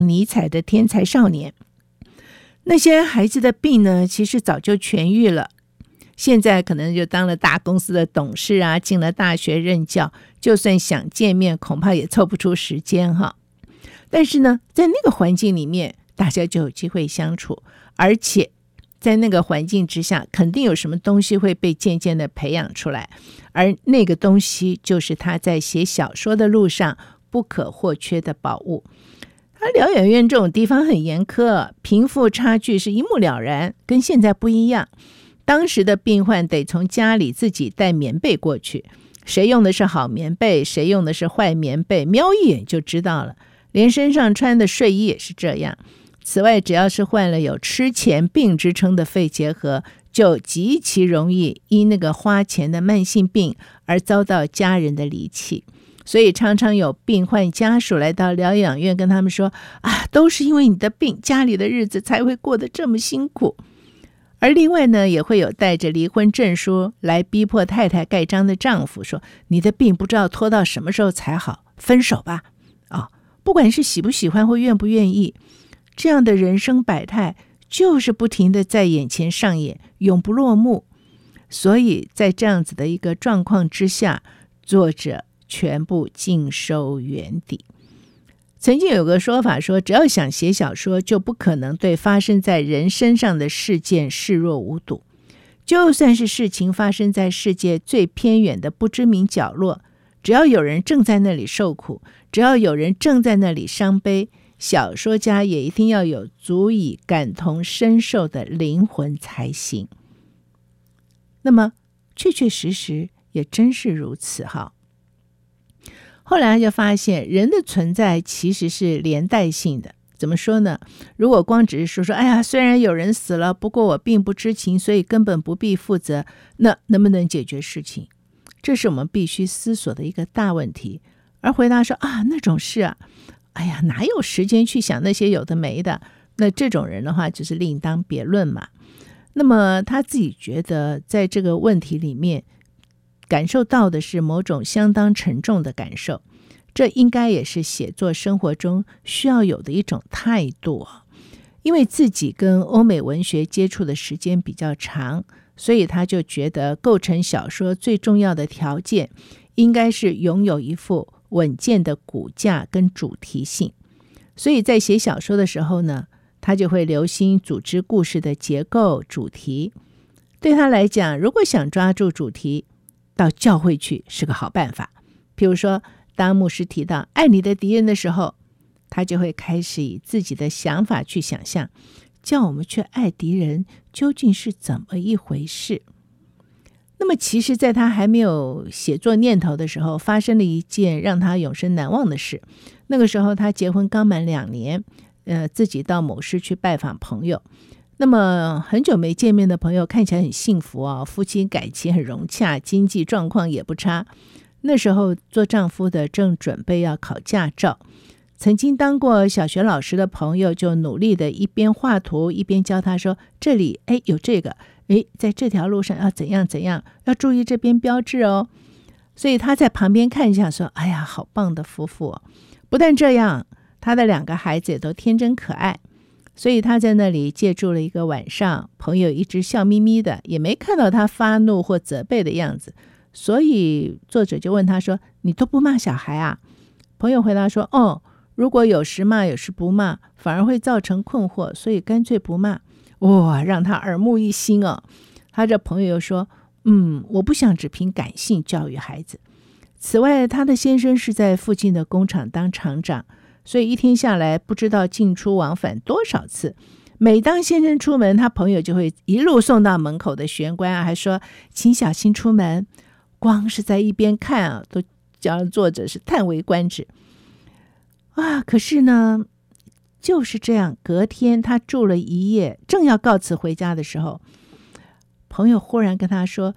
尼采的天才少年。那些孩子的病呢，其实早就痊愈了，现在可能就当了大公司的董事啊，进了大学任教，就算想见面恐怕也凑不出时间哈。但是呢，在那个环境里面，大家就有机会相处，而且在那个环境之下，肯定有什么东西会被渐渐的培养出来，而那个东西就是他在写小说的路上不可或缺的宝物。他疗养院这种地方很严苛，贫富差距是一目了然，跟现在不一样。当时的病患得从家里自己带棉被过去，谁用的是好棉被，谁用的是坏棉被，瞄一眼就知道了。连身上穿的睡衣也是这样。此外，只要是患了有吃钱病之称的肺结核，就极其容易因那个花钱的慢性病而遭到家人的离弃。所以常常有病患家属来到疗养院跟他们说，都是因为你的病，家里的日子才会过得这么辛苦。而另外呢，也会有带着离婚证书来逼迫太太盖章的丈夫说，你的病不知道拖到什么时候才好，分手吧。不管是喜不喜欢或愿不愿意，这样的人生百态就是不停的在眼前上演，永不落幕。所以在这样子的一个状况之下，作者全部尽收原底。曾经有个说法说，只要想写小说，就不可能对发生在人身上的事件视若无睹。就算是事情发生在世界最偏远的不知名角落，只要有人正在那里受苦，只要有人正在那里伤悲，小说家也一定要有足以感同身受的灵魂才行。那么确确实实也真是如此哈。后来就发现人的存在其实是连带性的。怎么说呢？如果光只是说虽然有人死了，不过我并不知情，所以根本不必负责，那能不能解决事情？这是我们必须思索的一个大问题。而回答说那种事哪有时间去想那些有的没的，那这种人的话就是另当别论嘛。那么他自己觉得在这个问题里面感受到的是某种相当沉重的感受，这应该也是写作生活中需要有的一种态度。因为自己跟欧美文学接触的时间比较长，所以他就觉得构成小说最重要的条件应该是拥有一副稳健的骨架跟主题性。所以在写小说的时候呢，他就会留心组织故事的结构主题。对他来讲，如果想抓住主题，到教会去是个好办法。譬如说，当牧师提到爱你的敌人的时候，他就会开始以自己的想法去想象，叫我们去爱敌人究竟是怎么一回事。那么其实在他还没有写作念头的时候，发生了一件让他永生难忘的事。那个时候他结婚刚满2年，自己到某市去拜访朋友。那么很久没见面的朋友看起来很幸福夫妻感情很融洽，经济状况也不差。那时候做丈夫的正准备要考驾照，曾经当过小学老师的朋友就努力的一边画图一边教他说，这里有这个，在这条路上要怎样怎样，要注意这边标志哦。所以他在旁边看一下说，好棒的夫妇不但这样，他的2个孩子也都天真可爱。所以他在那里借住了一个晚上，朋友一直笑眯眯的，也没看到他发怒或责备的样子。所以作者就问他说，你都不骂小孩啊？朋友回答说，如果有时骂有时不骂，反而会造成困惑，所以干脆不骂。让他耳目一新他这朋友又说，我不想只凭感性教育孩子。此外，他的先生是在附近的工厂当厂长，所以一天下来不知道进出往返多少次。每当先生出门，他朋友就会一路送到门口的玄关还说请小心出门。光是在一边看都叫作者是叹为观止可是呢，就是这样，隔天他住了一夜，正要告辞回家的时候，朋友忽然跟他说，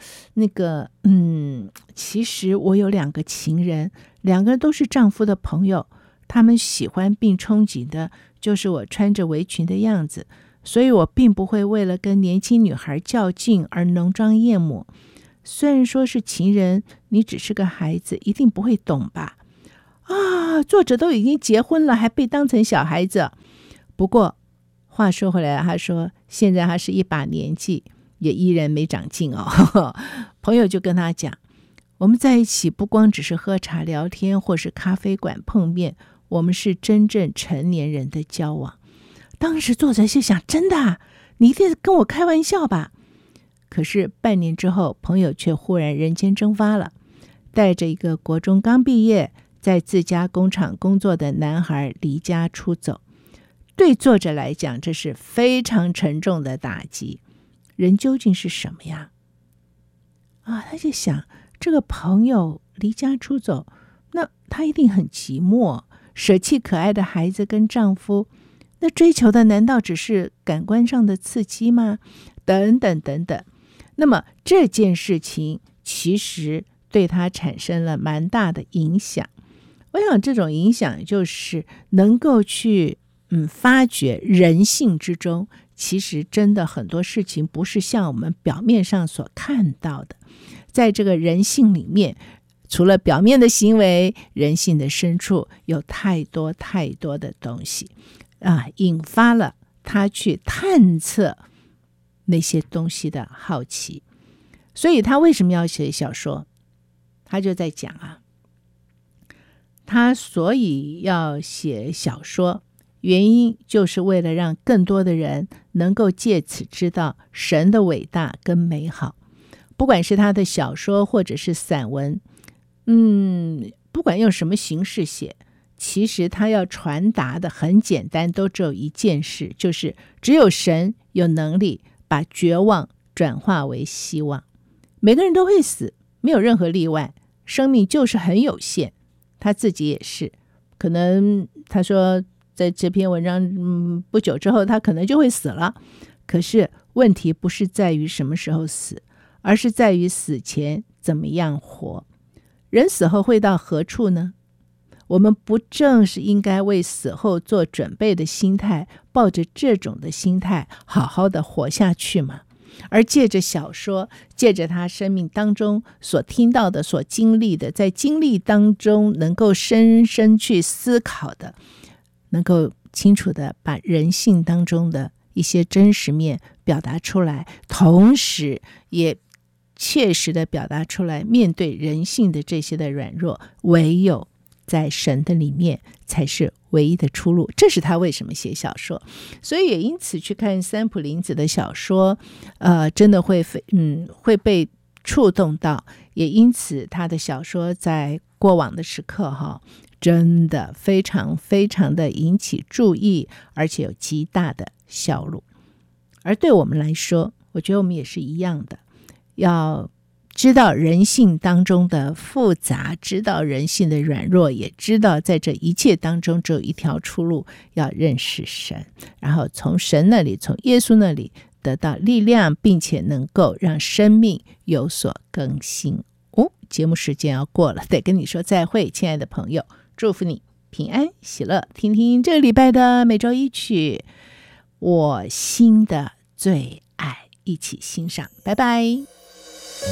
其实我有2个情人，2个人都是丈夫的朋友，他们喜欢并憧憬的就是我穿着围裙的样子，所以我并不会为了跟年轻女孩较劲而浓妆艳抹。虽然说是情人，你只是个孩子，一定不会懂吧？ 啊，作者都已经结婚了，还被当成小孩子。不过话说回来，他说现在他是一把年纪，也依然没长进哦。朋友就跟他讲，我们在一起不光只是喝茶聊天或是咖啡馆碰面，我们是真正成年人的交往。当时作者就想，真的啊？你一定是跟我开玩笑吧？可是半年之后，朋友却忽然人间蒸发了，带着一个国中刚毕业在自家工厂工作的男孩离家出走。对作者来讲，这是非常沉重的打击。人究竟是什么呀？他就想，这个朋友离家出走，那他一定很寂寞，舍弃可爱的孩子跟丈夫，那追求的难道只是感官上的刺激吗？等等等等。那么这件事情其实对他产生了蛮大的影响。我想这种影响就是能够去发掘人性之中，其实真的很多事情不是像我们表面上所看到的。在这个人性里面，除了表面的行为，人性的深处有太多太多的东西引发了他去探测那些东西的好奇。所以他为什么要写小说？他就在讲他所以要写小说，原因就是为了让更多的人能够借此知道神的伟大跟美好。不管是他的小说或者是散文，不管用什么形式写，其实他要传达的很简单，都只有一件事，就是只有神有能力把绝望转化为希望。每个人都会死，没有任何例外，生命就是很有限。他自己也是，可能他说在这篇文章不久之后他可能就会死了。可是问题不是在于什么时候死，而是在于死前怎么样活。人死后会到何处呢？我们不正是应该为死后做准备的心态，抱着这种的心态好好的活下去吗？而借着小说，借着他生命当中所听到的、所经历的，在经历当中能够深深去思考的，能够清楚的把人性当中的一些真实面表达出来，同时也切实的表达出来，面对人性的这些的软弱，唯有在神的里面才是唯一的出路。这是他为什么写小说。所以也因此去看三浦林子的小说，真的会被触动到。也因此他的小说在过往的时刻真的非常非常的引起注意，而且有极大的效率。而对我们来说，我觉得我们也是一样的，要知道人性当中的复杂，知道人性的软弱，也知道在这一切当中只有一条出路，要认识神，然后从神那里，从耶稣那里得到力量，并且能够让生命有所更新。节目时间要过了，得跟你说再会，亲爱的朋友，祝福你平安喜乐。听听这个礼拜的每周一曲，我心的最爱，一起欣赏，拜拜。